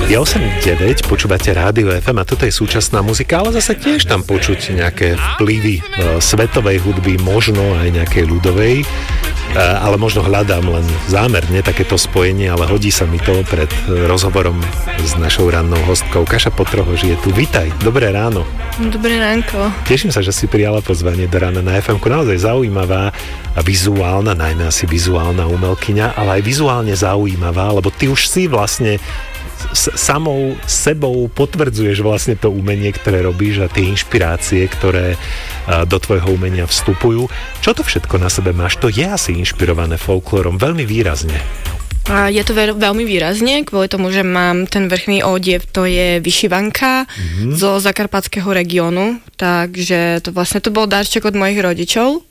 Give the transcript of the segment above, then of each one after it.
Je 8:09, počúvate Rádio FM a toto je súčasná muzika, ale zase tiež tam počuť nejaké vplyvy svetovej hudby, možno aj nejakej ľudovej, ale možno hľadám len zámerne takéto spojenie, ale hodí sa mi to pred rozhovorom s našou rannou hostkou. Kaša Potrohož je tu. Vitaj, dobré ráno. Dobré ránko. Teším sa, že si prijala pozvanie do Rána na FM-ku. Naozaj zaujímavá a vizuálna, najmä asi vizuálna umelkyňa, ale aj vizuálne zaujímavá, lebo ty už si vlastne samou sebou potvrdzuješ vlastne to umenie, ktoré robíš a tie inšpirácie, ktoré do tvojho umenia vstupujú. Čo to všetko na sebe máš? To je asi inšpirované folklórom veľmi výrazne. A je to veľmi výrazne, kvôli tomu, že mám ten vrchný odev, to je vyšivanka zo zakarpatského regiónu, takže to vlastne to bol darček od mojich rodičov.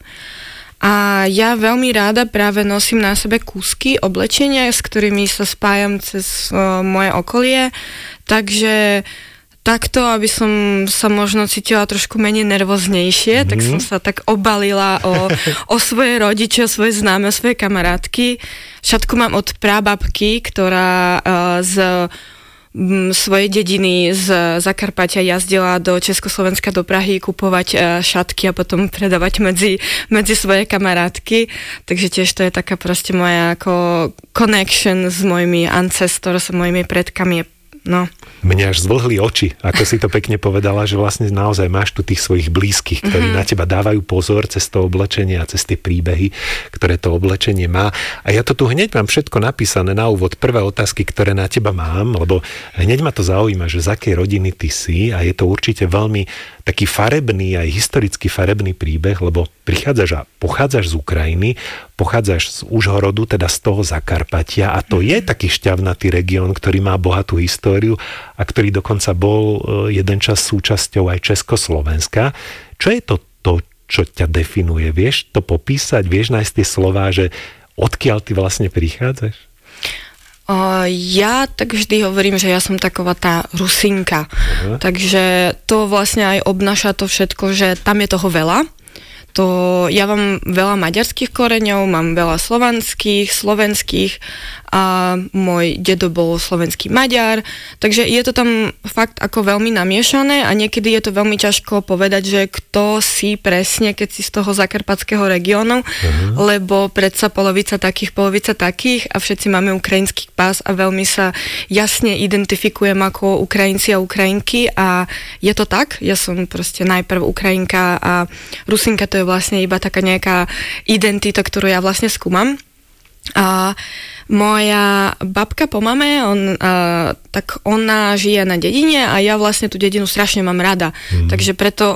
A ja veľmi ráda práve nosím na sebe kúsky oblečenia, s ktorými sa spájam cez moje okolie, takže takto, aby som sa možno cítila trošku menej nervóznejšie, tak som sa tak obalila o svoje rodiče, o svoje známe, o svoje kamarátky. Šatku mám od prababky, ktorá z svojej dediny z Zakarpatia jazdila do Československa, do Prahy kupovať šatky a potom predávať medzi svoje kamarátky. Takže tiež to je taká proste moja ako connection s mojimi ancestors, s mojimi predkami. No. Mne až zvlhli oči, ako si to pekne povedala, že vlastne naozaj máš tu tých svojich blízkych, ktorí na teba dávajú pozor cez to oblečenie a cez tie príbehy, ktoré to oblečenie má. A ja to tu hneď mám všetko napísané na úvod. Prvé otázky, ktoré na teba mám, lebo hneď ma to zaujíma, že z akej rodiny ty si a je to určite veľmi taký farebný, aj historicky farebný príbeh, lebo prichádzaš a pochádzaš z Ukrajiny, pochádzaš z Užhorodu, teda z toho Zakarpatia a to je taký šťavnatý región, ktorý má bohatú históriu a ktorý dokonca bol jeden čas súčasťou aj Československa. Čo je to, čo ťa definuje? Vieš to popísať? Vieš nájsť tie slová, že odkiaľ ty vlastne prichádzaš? Ja tak vždy hovorím, že ja som taková tá Rusinka. Takže to vlastne aj obnáša to všetko, že tam je toho veľa. Ja mám veľa maďarských koreňov, mám veľa slovanských, slovenských a môj dedo bol slovenský Maďar, takže je to tam fakt ako veľmi namiešané a niekedy je to veľmi ťažko povedať, že kto si presne, keď si z toho zakarpatského regiónu, lebo predsa polovica takých a všetci máme ukrajinský pás a veľmi sa jasne identifikujem ako Ukrajinci a Ukrajinky a je to tak, ja som proste najprv Ukrajinka a Rusinka, to je vlastne iba taká nejaká identita, ktorú ja vlastne skúmam. A moja babka po mame, tak ona žije na dedine a ja vlastne tú dedinu strašne mám rada. Takže preto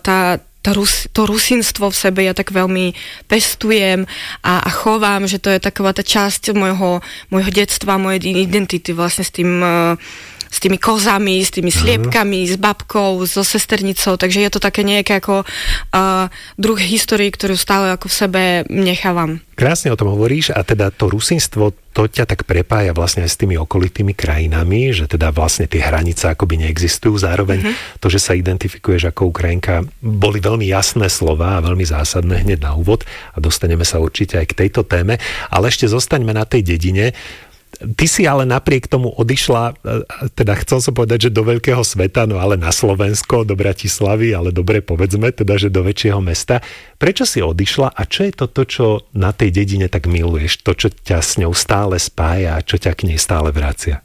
to rusinstvo v sebe ja tak veľmi pestujem a chovám, že to je taková tá časť môjho detstva, mojej identity vlastne s tými kozami, s tými sliepkami, s babkou, so sesternicou, takže je to také nejaké ako druh histórie, ktorú stále ako v sebe nechávam. Krásne o tom hovoríš a teda to rusinstvo, to ťa tak prepája vlastne aj s tými okolitými krajinami, že teda vlastne tie hranice akoby neexistujú, zároveň to, že sa identifikuješ ako Ukrajinka, boli veľmi jasné slová a veľmi zásadné hneď na úvod a dostaneme sa určite aj k tejto téme, ale ešte zostaňme na tej dedine. Ty si ale napriek tomu odišla, teda chcel som povedať, že do veľkého sveta, no ale na Slovensko, do Bratislavy, ale dobre povedzme, teda, že do väčšieho mesta. Prečo si odišla a čo je to, čo na tej dedine tak miluješ? To, čo ťa s ňou stále spája a čo ťa k nej stále vracia?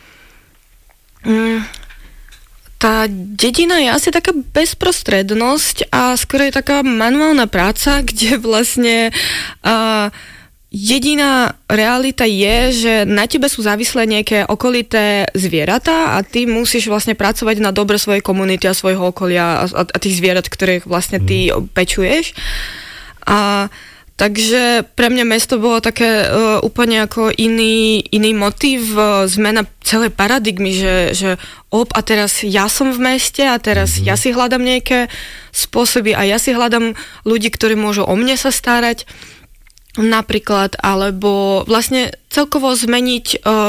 Tá dedina je asi taká bezprostrednosť a skôr je taká manuálna práca, kde vlastne jediná realita je, že na tebe sú závislé nejaké okolité zvieratá a ty musíš vlastne pracovať na dobre svojej komunity a svojho okolia a tých zvierat, ktorých vlastne ty pečuješ. Takže pre mňa mesto bolo také úplne ako iný motív, zmena celej paradigmy, že a teraz ja som v meste a teraz ja si hľadám nejaké spôsoby a ja si hľadám ľudí, ktorí môžu o mne sa starať napríklad, alebo vlastne celkovo zmeniť